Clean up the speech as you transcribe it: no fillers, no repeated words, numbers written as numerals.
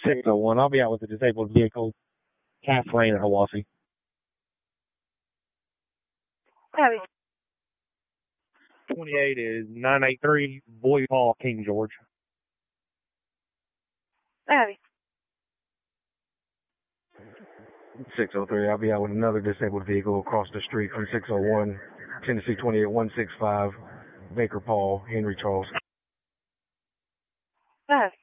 601. I'll be out with a disabled vehicle, half lane at Hiwassee. Copy. 28 is 983 Boyd Hall, King George. Copy. 603, I'll be out with another disabled vehicle across the street from 601, Tennessee 28165, Baker Paul, Henry Charles. Copy.